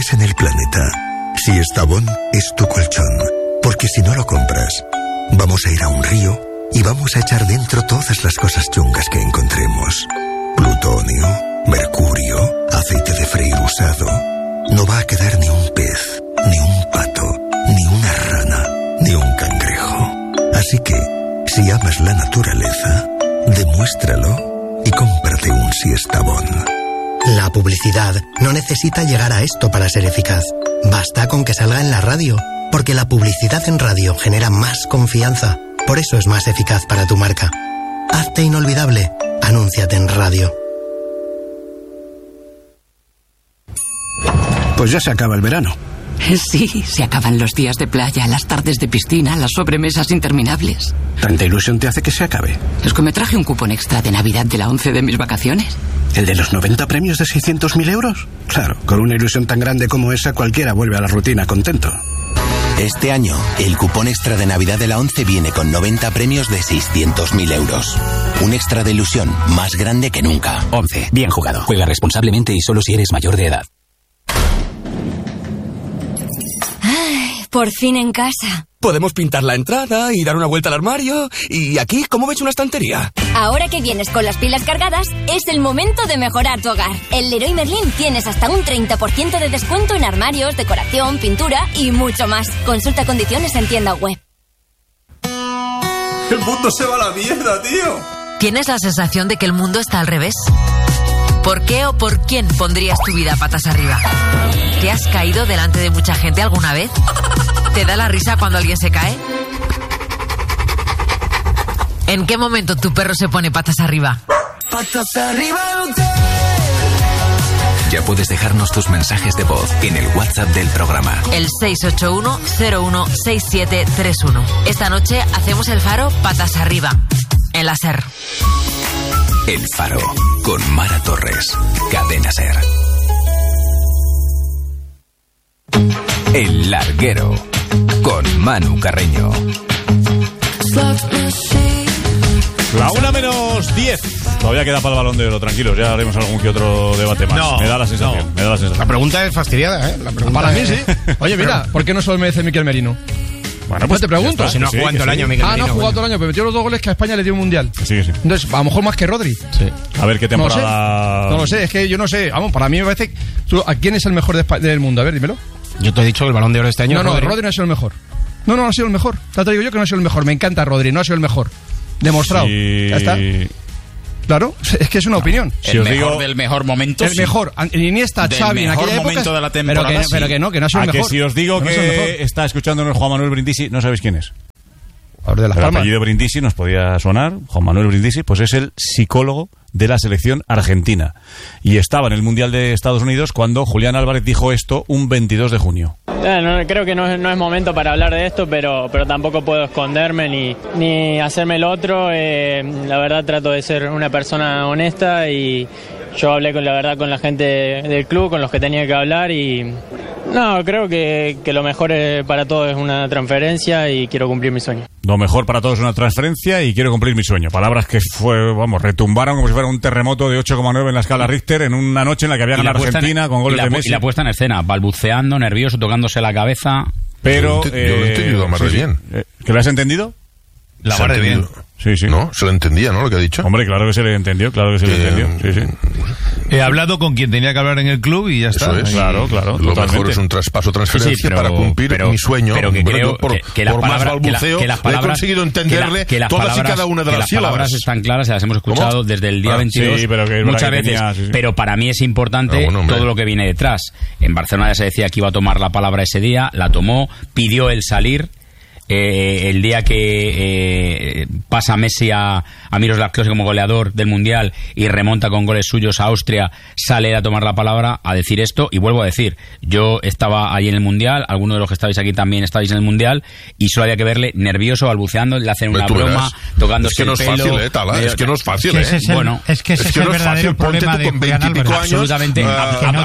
en el planeta. Siesta Bon es tu colchón, porque si no lo compras, vamos a ir a un río y vamos a echar dentro todas las cosas chungas que encontremos. Plutonio, mercurio, aceite de freír usado. No va a quedar ni un pez, ni un pato, ni una rana, ni un cangrejo. Así que, si amas la naturaleza, demuéstralo y cómprate un Siesta Bon. La publicidad no necesita llegar a esto para ser eficaz. Basta con que salga en la radio, porque la publicidad en radio genera más confianza. Por eso es más eficaz para tu marca. Hazte inolvidable. Anúnciate en radio. Pues ya se acaba el verano. Sí, se acaban los días de playa, las tardes de piscina, las sobremesas interminables. ¿Tanta ilusión te hace que se acabe? Es que me traje un cupón extra de Navidad de la 11 de mis vacaciones. ¿El de los 90 premios de 600.000 euros? Claro, con una ilusión tan grande como esa, cualquiera vuelve a la rutina contento. Este año, el cupón extra de Navidad de la 11 viene con 90 premios de 600.000 euros. Un extra de ilusión más grande que nunca. 11. Bien jugado. Juega responsablemente y solo si eres mayor de edad. Por fin en casa. Podemos pintar la entrada y dar una vuelta al armario. Y aquí, ¿cómo ves una estantería? Ahora que vienes con las pilas cargadas, es el momento de mejorar tu hogar. En Leroy Merlin tienes hasta un 30% de descuento en armarios, decoración, pintura y mucho más. Consulta condiciones en tienda web. El mundo se va a la mierda, tío. ¿Tienes la sensación de que el mundo está al revés? ¿Por qué o por quién pondrías tu vida patas arriba? ¿Te has caído delante de mucha gente alguna vez? ¿Te da la risa cuando alguien se cae? ¿En qué momento tu perro se pone patas arriba? Patas arriba. Ya puedes dejarnos tus mensajes de voz en el WhatsApp del programa. El 681-016731. Esta noche hacemos el Faro patas arriba. En la SER. El Faro, con Mara Torres. Cadena SER. El Larguero, con Manu Carreño. La 1:10. Todavía queda para el Balón de Oro, tranquilos, ya haremos algún que otro debate más. No, me da la sensación. La pregunta es fastidiada, ¿eh? La pregunta para mí sí. Oye, mira, ¿por qué no se lo merece Miquel Merino? Bueno, pues te pregunto. Si no ha jugado todo el año, Miquel Merino. No ha jugado todo el año, pero metió los 2 goles que a España le dio un mundial. Sí. Entonces, a lo mejor más que Rodri. Sí. A ver qué temporada. No lo sé, es que yo no sé. Vamos, para mí me parece. ¿A quién es el mejor del mundo? A ver, dímelo. Yo te he dicho que el Balón de Oro de este año. No, Rodri no ha sido el mejor. No ha sido el mejor. Te digo yo que no ha sido el mejor. Me encanta Rodri, no ha sido el mejor. Demostrado. Sí. Ya está. Claro, es que es una opinión. Si os digo del mejor momento. El mejor. Iniesta, Xavi, en aquella época. Momento de la temporada, pero que no ha sido el mejor. Que si os digo que está escuchándonos Juan Manuel Brindisi, no sabéis quién es. De Las el Palmas. apellido Brindisi nos podía sonar. Juan Manuel Brindisi, pues es el psicólogo de la selección argentina. Y estaba en el Mundial de Estados Unidos cuando Julián Álvarez dijo esto un 22 de junio. Creo que no es momento para hablar de esto, pero tampoco puedo esconderme ni hacerme el otro. La verdad trato de ser una persona honesta y yo hablé con la gente del club, con los que tenía que hablar y creo que lo mejor para todos es una transferencia y quiero cumplir mi sueño. Lo mejor para todos es una transferencia y quiero cumplir mi sueño. Palabras que retumbaron como si fuera un terremoto de 8,9 en la escala Richter en una noche en la que había ganado Argentina con goles de Messi. Y la puesta en escena, balbuceando, nervioso, tocándose la cabeza. Pero yo lo he entendido más bien. ¿Que lo has entendido? La mar de bien. Sí. No, se lo entendía, ¿no? Lo que ha dicho. Hombre, claro que se le entendió, Sí. He hablado con quien tenía que hablar en el club y ya está. Eso es. Claro. Lo totalmente. mejor es un traspaso, transferencia para cumplir mi sueño. Pero que creo que las por más palabras, balbuceo, que las palabras, he conseguido entenderle que las todas palabras, y cada una de las sílabas. Las palabras están claras, se las hemos escuchado desde el día 22 muchas veces. Pero para mí es importante todo lo que viene detrás. En Barcelona ya se decía que iba a tomar la palabra ese día, la tomó, pidió el salir. El día que pasa Messi a Miroslav Klose como goleador del Mundial y remonta con goles suyos a Austria, sale a tomar la palabra a decir esto. Y vuelvo a decir, yo estaba ahí en el Mundial, algunos de los que estabais aquí también estabais en el Mundial, y solo había que verle nervioso, balbuceando, le hacen una broma, tocándose el pelo. Es que no es fácil, Es que ese es el verdadero problema de Julián Álvarez. Absolutamente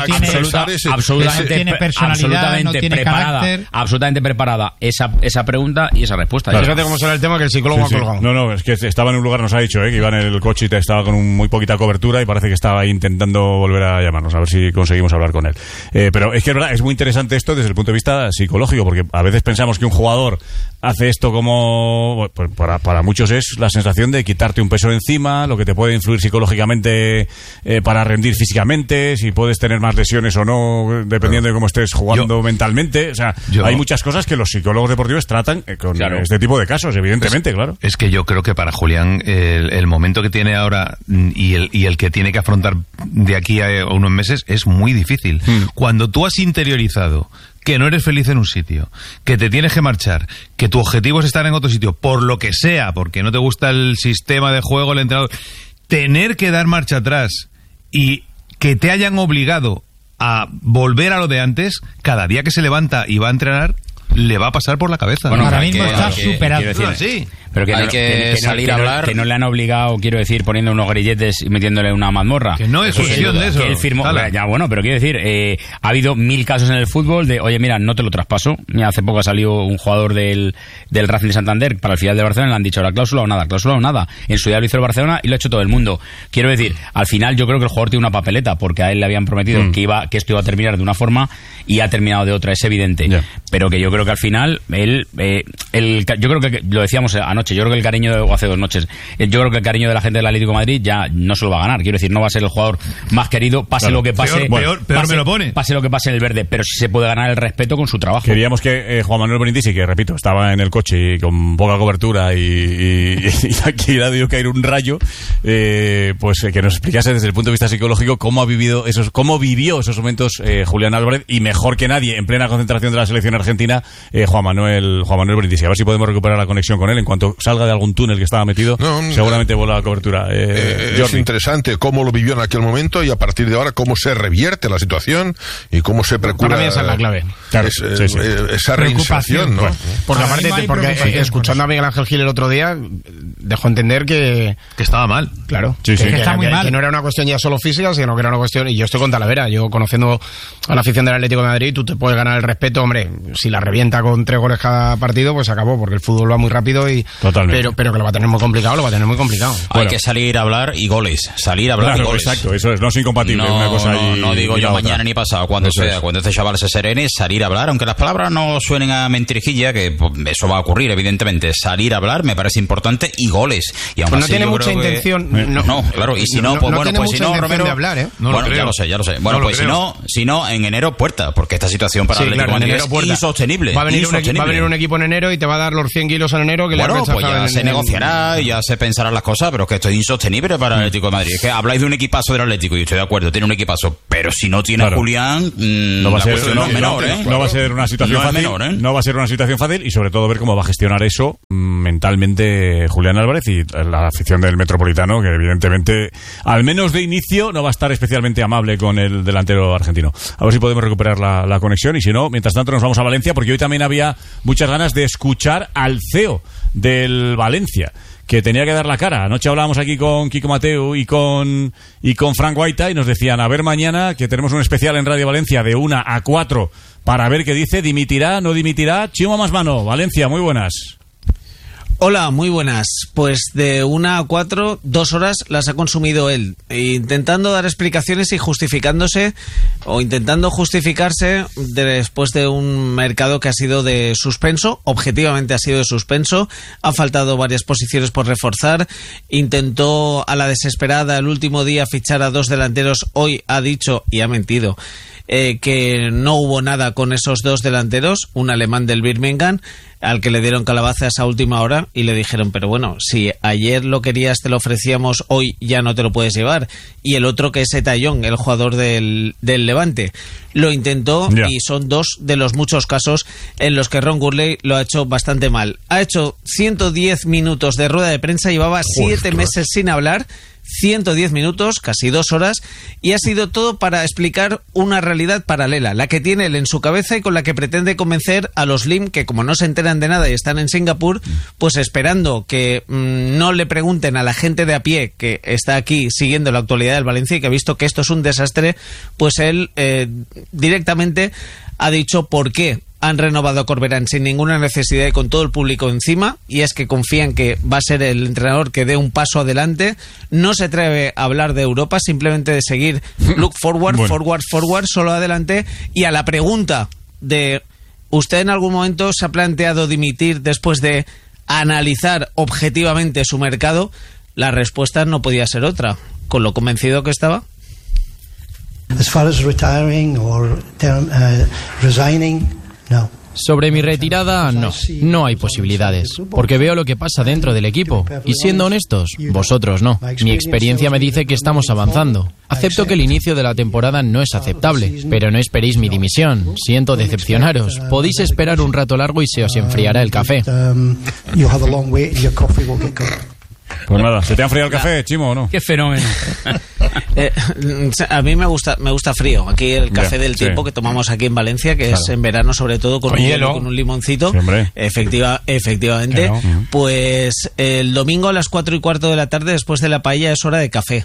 no tiene personalidad, no tiene carácter. Absolutamente preparada esa pregunta, pregunta y esa respuesta. Claro. Fíjate cómo será el tema que el psicólogo ha colgado. No, es que estaba en un lugar, nos ha dicho, que iba en el coche y estaba con muy poquita cobertura y parece que estaba ahí intentando volver a llamarnos, a ver si conseguimos hablar con él. Pero es que es verdad, es muy interesante esto desde el punto de vista psicológico, porque a veces pensamos que un jugador hace esto como... Pues para muchos es la sensación de quitarte un peso encima, lo que te puede influir psicológicamente para rendir físicamente, si puedes tener más lesiones o no, dependiendo de cómo estés jugando mentalmente. O sea, hay muchas cosas que los psicólogos deportivos tratan con este tipo de casos, evidentemente, claro. Es que yo creo que para Julián el momento que tiene ahora y el que tiene que afrontar de aquí a unos meses es muy difícil. Cuando tú has interiorizado que no eres feliz en un sitio, que te tienes que marchar, que tu objetivo es estar en otro sitio, por lo que sea, porque no te gusta el sistema de juego, el entrenador, tener que dar marcha atrás y que te hayan obligado a volver a lo de antes, cada día que se levanta y va a entrenar, le va a pasar por la cabeza. Bueno, ahora mismo está superado. Sí. Pero que salir a hablar. Que no le han obligado, quiero decir, poniendo unos grilletes y metiéndole una mazmorra. Que no es cuestión de eso. Que él firmó. Ya, bueno, pero quiero decir, ha habido 1000 casos en el fútbol de, oye, mira, no te lo traspaso. Hace poco ha salido un jugador del Racing de Santander para el filial de Barcelona y le han dicho, ahora cláusula o nada. En su día lo hizo el Barcelona y lo ha hecho todo el mundo. Quiero decir, al final yo creo que el jugador tiene una papeleta, porque a él le habían prometido que esto iba a terminar de una forma y ha terminado de otra, es evidente. Yeah. Pero que yo creo que al final, yo creo que lo decíamos anoche, yo creo que el cariño o hace 2 noches, yo creo que el cariño de la gente del Atlético de Madrid ya no se lo va a ganar. Quiero decir, no va a ser el jugador más querido, pase lo que pase. Peor me lo pone. Pase lo que pase en el verde, pero sí se puede ganar el respeto con su trabajo. Queríamos que Juan Manuel Brindisi, que repito, estaba en el coche y con poca cobertura y aquí le ha debido caer un rayo, pues que nos explicase desde el punto de vista psicológico cómo vivió esos momentos Julián Álvarez, y mejor que nadie, en plena concentración de la selección argentina, Juan Manuel Brindisi. A ver si podemos recuperar la conexión con él en cuanto salga de algún túnel que estaba metido. Seguramente vuelva la cobertura. Es interesante cómo lo vivió en aquel momento y a partir de ahora cómo se revierte la situación y cómo se procura. Para mí esa es la clave. Claro, esa reinserción, ¿no? Bueno, porque aparte, escuchando a Miguel Ángel Gil el otro día, dejó entender que estaba mal. Claro. Que está muy mal. Que no era una cuestión ya solo física, sino que era una cuestión. Y yo estoy con Talavera. Yo, conociendo a la afición del Atlético de Madrid, tú te puedes ganar el respeto. Hombre, si la revienta con 3 goles cada partido, pues acabó, porque el fútbol va muy rápido y. Totalmente. Pero que lo va a tener muy complicado, Hay que salir a hablar y goles. Salir a hablar y goles. Exacto, eso es, no es incompatible. No digo yo mañana ni pasado, cuando este chaval se serene, salir a hablar, aunque las palabras no suenen a mentirijilla, que pues, eso va a ocurrir, evidentemente. Salir a hablar me parece importante y goles. Y aún pues así, no tiene mucha intención. No, claro, y si no, pues bueno, pues si no, Romero. De hablar, ¿eh? Bueno, ya lo sé. Bueno, pues si no, en enero puerta, porque esta situación para el Atlético de Madrid es insostenible. Va a venir un equipo en enero y te va a dar los 100 kilos en enero que bueno, pues ya se negociará, ya se pensarán las cosas, pero es que esto es insostenible para el Atlético de Madrid. Es que habláis de un equipazo del Atlético y estoy de acuerdo, tiene un equipazo, pero si no tiene a Julián, no va a ser una situación fácil. No va a ser una situación fácil y sobre todo ver cómo va a gestionar eso mentalmente Julián Álvarez y la afición del Metropolitano, que evidentemente, al menos de inicio, no va a estar especialmente amable con el delantero argentino. A ver si podemos recuperar la conexión y si no, mientras tanto nos vamos a Valencia, porque hoy también había muchas ganas de escuchar al CEO del Valencia, que tenía que dar la cara. Anoche hablábamos aquí con Kiko Mateu y con Frank Guaita y nos decían, a ver mañana, que tenemos un especial en Radio Valencia de 1 a 4 para ver qué dice, dimitirá, no dimitirá. Chimo más mano, Valencia, muy buenas. Hola, muy buenas. Pues de 1 a 4, 2 horas las ha consumido él, intentando dar explicaciones y justificándose, o intentando justificarse después de un mercado que ha sido de suspenso, objetivamente ha sido de suspenso, ha faltado varias posiciones por reforzar, intentó a la desesperada el último día fichar a 2 delanteros, hoy ha dicho, y ha mentido, que no hubo nada con esos 2 delanteros, un alemán del Birmingham, al que le dieron calabazas a última hora y le dijeron, pero bueno, si ayer lo querías, te lo ofrecíamos, hoy ya no te lo puedes llevar. Y el otro, que es Etayón, el jugador del Levante, lo intentó y son 2 de los muchos casos en los que Ron Gurley lo ha hecho bastante mal. Ha hecho 110 minutos de rueda de prensa, llevaba 7 meses sin hablar, 110 minutos, casi 2 horas, y ha sido todo para explicar una realidad paralela, la que tiene él en su cabeza y con la que pretende convencer a los LIM, que como no se enteran de nada y están en Singapur, pues esperando que no le pregunten a la gente de a pie que está aquí siguiendo la actualidad del Valencia y que ha visto que esto es un desastre, pues él directamente ha dicho por qué han renovado a Corberán sin ninguna necesidad y con todo el público encima, y es que confían que va a ser el entrenador que dé un paso adelante. No se atreve a hablar de Europa, simplemente de seguir look forward, forward, solo adelante. Y a la pregunta de ¿usted en algún momento se ha planteado dimitir después de analizar objetivamente su mercado? La respuesta no podía ser otra, con lo convencido que estaba. As far as retiring or resigning, no. Sobre mi retirada, no hay posibilidades, porque veo lo que pasa dentro del equipo, y siendo honestos, vosotros no. Mi experiencia me dice que estamos avanzando. Acepto que el inicio de la temporada no es aceptable, pero no esperéis mi dimisión. Siento decepcionaros. Podéis esperar un rato largo y se os enfriará el café. Pues nada, ¿se te ha enfriado el café, Chimo, o no? Qué fenómeno. A mí me gusta frío. Aquí el café del tiempo que tomamos aquí en Valencia, que es en verano sobre todo con un hielo, con un limoncito. Sí, efectivamente. Pues el domingo a las 4:15 de la tarde, después de la paella, es hora de café.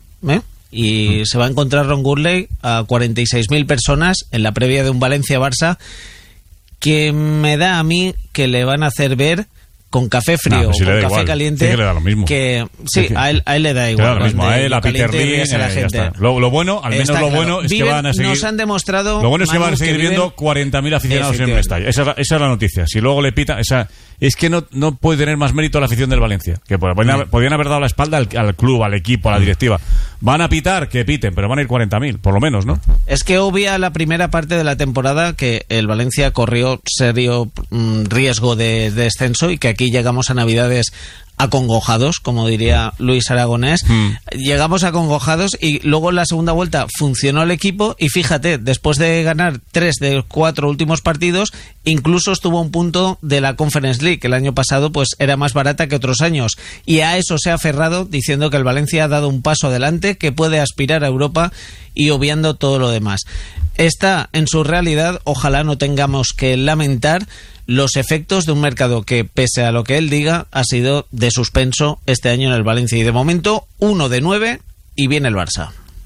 Y se va a encontrar Ron Gurley a 46.000 personas en la previa de un Valencia-Barça, que me da a mí que le van a hacer ver con café frío o con café igual. Caliente, sí, que le da lo mismo. A él le da igual. Le da lo mismo, a él, a Peter Lee, ya está. Lo bueno, al menos lo bueno es que van a seguir... Nos han demostrado... Lo bueno es que van a seguir viendo 40.000 aficionados en Mestalla. Esa es la noticia. Si luego le pita... Es que no puede tener más mérito la afición del Valencia. Que podían haber dado la espalda al club, al equipo, a la directiva. Van a pitar, que piten, pero van a ir 40.000, por lo menos, ¿no? Es que obvia la primera parte de la temporada que el Valencia corrió serio riesgo de descenso y que aquí llegamos a Navidades acongojados, como diría Luis Aragonés. Llegamos acongojados y luego en la segunda vuelta funcionó el equipo y fíjate, después de ganar 3 de 4 últimos partidos, incluso estuvo a un punto de la Conference League, que el año pasado pues era más barata que otros años, y a eso se ha aferrado diciendo que el Valencia ha dado un paso adelante, que puede aspirar a Europa y obviando todo lo demás. Está en su realidad, ojalá no tengamos que lamentar los efectos de un mercado que, pese a lo que él diga, ha sido de suspenso este año en el Valencia. Y de momento, 1 de 9 y viene el Barça.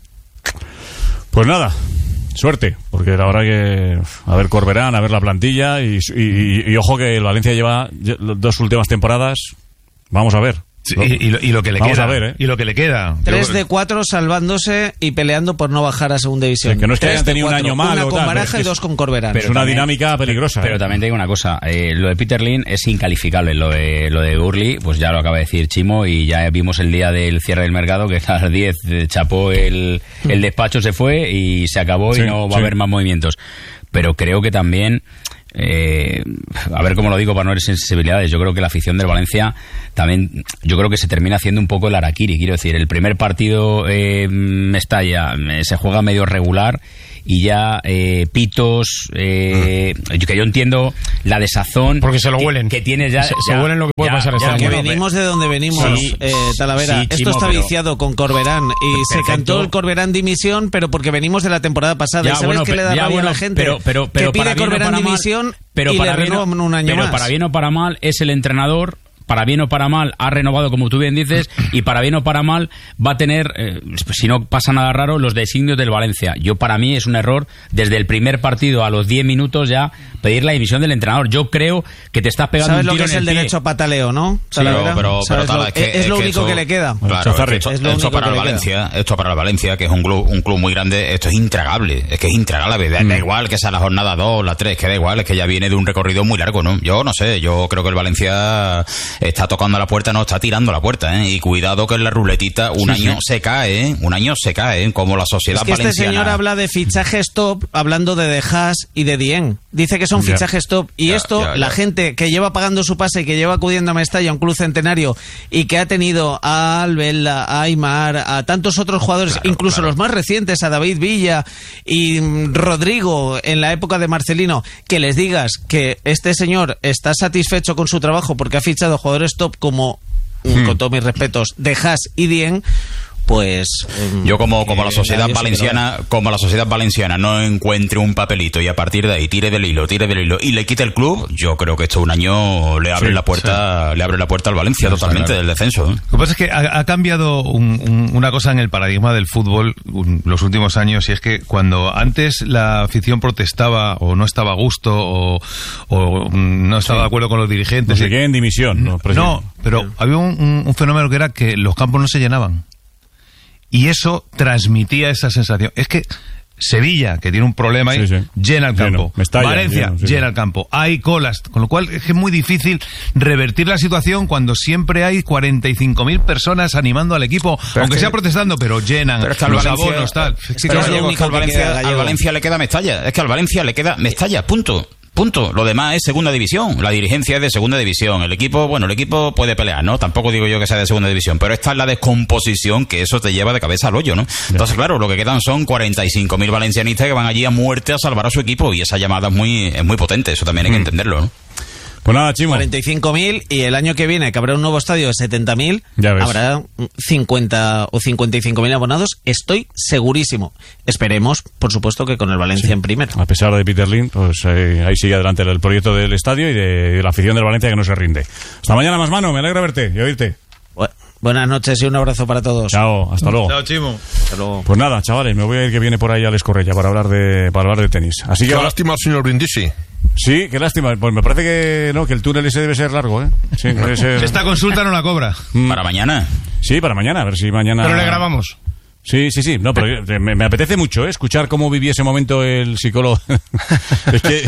Pues nada, suerte, porque la verdad que a ver Corberán, a ver la plantilla y ojo que el Valencia lleva 2 últimas temporadas, vamos a ver. Sí, y lo que le vamos queda. A ver, Y lo que le queda. 3 de 4 salvándose y peleando por no bajar a segunda división. Sí, que no es que hayan tenido un año malo. Una con Baraja y 2 con Corberán. Pero es una dinámica peligrosa. Pero también te digo una cosa. Lo de Peter Lim es incalificable. Lo de Gurley, pues ya lo acaba de decir Chimo, y ya vimos el día del cierre del mercado que a las 10 chapó el despacho, se fue y se acabó y no va a haber más movimientos. Pero creo que también... a ver cómo lo digo para no herir sensibilidades. Yo creo que la afición del Valencia también, yo creo que se termina haciendo un poco el harakiri. Quiero decir, el primer partido Mestalla se juega medio regular y ya pitos, que yo entiendo la desazón porque se lo huelen, que tiene ya, se huelen lo que puede pasar este año. Venimos de donde venimos, Talavera. Sí, esto está viciado con Corberán y se cantó el Corberán dimisión, pero porque venimos de la temporada pasada. ¿Y sabes qué le da rabia a la gente? Pero que pide Corberán dimisión y le renuevan un año más. Pero para bien o para mal es el entrenador. Para bien o para mal ha renovado, como tú bien dices, y para bien o para mal va a tener, si no pasa nada raro, los designios del Valencia. Para mí es un error desde el primer partido a los 10 minutos ya pedir la dimisión del entrenador. Yo creo que te estás pegando un tiro en el pie. ¿Sabes lo que es el derecho a pataleo, no? Sí, pero es lo único que le queda. Claro, esto para el Valencia, que es un club muy grande, esto es intragable. Es que es intragable. Da igual que sea la jornada 2, la 3, que da igual, es que ya viene de un recorrido muy largo, ¿no? Yo no sé, yo creo que el Valencia está tocando la puerta, no está tirando la puerta, ¿eh? Y cuidado que en la ruletita un año se cae, como la sociedad valenciana. Este señor habla de fichajes top, hablando de Haas y de Dieng. Dice que son fichajes top y la gente que lleva pagando su pase y que lleva acudiendo a Mestalla, un club centenario, y que ha tenido a Albel, a Aimar, a tantos otros jugadores, incluso los más recientes, a David Villa y Rodrigo en la época de Marcelino, que les digas que este señor está satisfecho con su trabajo porque ha fichado jugadores top como, con todos mis respetos, de Haas y Dieng, pues yo como la sociedad valenciana no encuentre un papelito y a partir de ahí tire del hilo y le quite el club, yo creo que esto un año le abre la puerta al Valencia totalmente del descenso. Lo que pasa es que ha cambiado una cosa en el paradigma del fútbol los últimos años, y es que cuando antes la afición protestaba o no estaba a gusto o no estaba de acuerdo con los dirigentes, no sé qué, en dimisión. No, pero había un fenómeno que era que los campos no se llenaban. Y eso transmitía esa sensación. Es que Sevilla, que tiene un problema ahí, llena el campo. Valencia, llena el campo. Hay colas. Con lo cual es que es muy difícil revertir la situación cuando siempre hay 45.000 personas animando al equipo, aunque sea protestando, pero llenan los abonos, tal. Al Valencia le queda Mestalla. Es que al Valencia le queda Mestalla, punto. Lo demás es segunda división. La dirigencia es de segunda división. El equipo puede pelear, ¿no? Tampoco digo yo que sea de segunda división, pero esta es la descomposición que eso te lleva de cabeza al hoyo, ¿no? Entonces, claro, lo que quedan son 45.000 valencianistas que van allí a muerte a salvar a su equipo, y esa llamada es muy potente. Eso también hay que entenderlo, ¿no? Pues nada, Chimo. 45.000, y el año que viene, que habrá un nuevo estadio de 70.000, habrá 50 o 55.000 abonados, estoy segurísimo. Esperemos, por supuesto, que con el Valencia en primera. A pesar de Peter Lim, pues ahí sigue adelante el proyecto del estadio y de la afición del Valencia, que no se rinde. Hasta mañana, más mano, me alegra verte y oírte. Buenas noches y un abrazo para todos. Chao, hasta luego. Chao, Chimo. Hasta luego. Pues nada, chavales, me voy a ir, que viene por ahí Alex Correia para hablar de tenis. Así que lástima al señor Brindisi. Sí, qué lástima. Pues me parece que el túnel ese debe ser largo, ¿eh? Sí, debe ser... Esta consulta no la cobra. ¿Para mañana? Sí, para mañana, a ver si mañana... Pero le grabamos. Sí. No, pero me apetece mucho escuchar cómo vivió ese momento el psicólogo. Es que...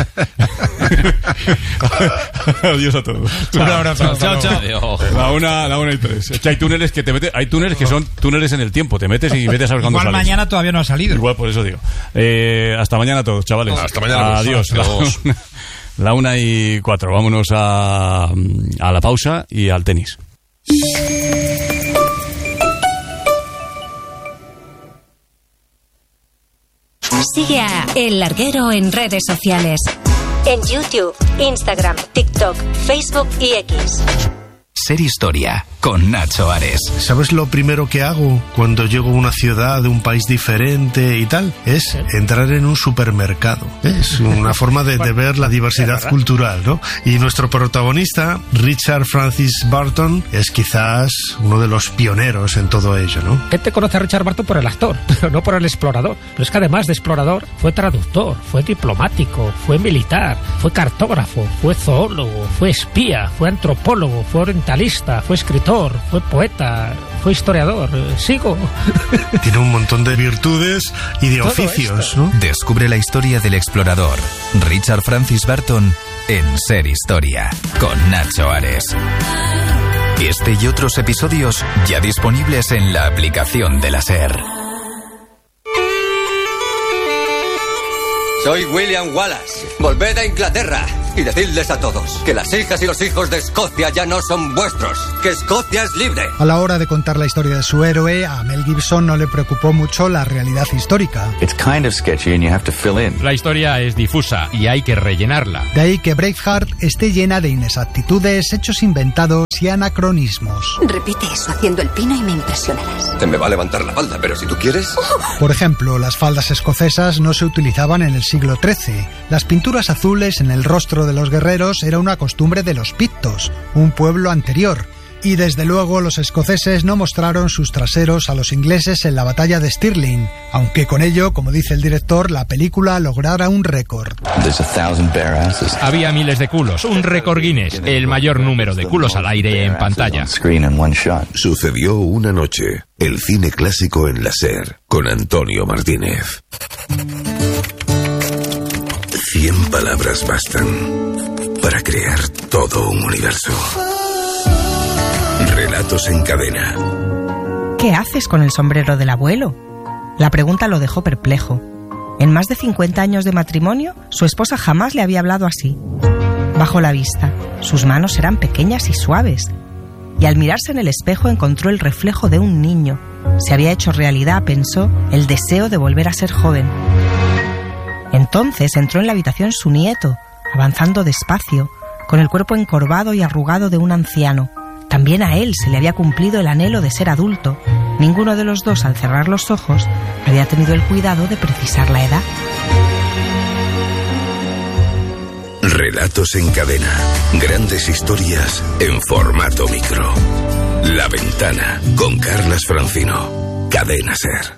Adiós a todos. Un abrazo. Chao. La 1:03. Es que hay túneles hay túneles que son túneles en el tiempo. Te metes y metes a ver cuándo sales. Igual mañana todavía no ha salido. Igual, por eso digo. Hasta mañana a todos, chavales. Hasta mañana. Adiós. La 1:04. Vámonos a la pausa y al tenis. Sigue a El Larguero en redes sociales. En YouTube, Instagram, TikTok, Facebook y X. Ser Historia, con Nacho Ares. ¿Sabes lo primero que hago cuando llego a una ciudad de un país diferente y tal? Es entrar en un supermercado. Es una forma de ver la diversidad cultural, ¿no? Y nuestro protagonista, Richard Francis Burton, es quizás uno de los pioneros en todo ello, ¿no? Gente conoce a Richard Burton por el actor, pero no por el explorador. Pero es que además de explorador, fue traductor, fue diplomático, fue militar, fue cartógrafo, fue zoólogo, fue espía, fue antropólogo, fue orientalista, fue escritor, fue poeta, fue historiador. Sigo. Tiene un montón de virtudes y de oficios, ¿no? Descubre la historia del explorador Richard Francis Burton en Ser Historia, con Nacho Ares. Este y otros episodios ya disponibles en la aplicación de la SER. Soy William Wallace. Volved a Inglaterra y decidles a todos que las hijas y los hijos de Escocia ya no son vuestros, que Escocia es libre. A la hora de contar la historia de su héroe, a Mel Gibson no le preocupó mucho la realidad histórica. La historia es difusa y hay que rellenarla. De ahí que Braveheart esté llena de inexactitudes, hechos inventados y anacronismos. Repite eso haciendo el pino y me impresionarás. Te me va a levantar la falda, pero si tú quieres... Por ejemplo, las faldas escocesas no se utilizaban en el siglo XIII. Las pinturas azules en el rostro de los guerreros era una costumbre de los pictos, un pueblo anterior. Y desde luego los escoceses no mostraron sus traseros a los ingleses en la batalla de Stirling, aunque con ello, como dice el director, la película lograra un récord. Había miles de culos, un récord Guinness, el mayor número de culos al aire en pantalla. Sucedió una noche, el cine clásico en la SER, con Antonio Martínez. 100 palabras bastan para crear todo un universo. Relatos en cadena. ¿Qué haces con el sombrero del abuelo? La pregunta lo dejó perplejo. En más de 50 años de matrimonio, su esposa jamás le había hablado así. Bajó la vista. Sus manos eran pequeñas y suaves. Y al mirarse en el espejo encontró el reflejo de un niño. Se había hecho realidad, pensó, el deseo de volver a ser joven. Entonces entró en la habitación su nieto, avanzando despacio, con el cuerpo encorvado y arrugado de un anciano. También a él se le había cumplido el anhelo de ser adulto, Ninguno de los dos, al cerrar los ojos, había tenido el cuidado de precisar la edad. Relatos en cadena. Grandes historias en formato micro. La Ventana, con Carlas Francino. Cadena SER.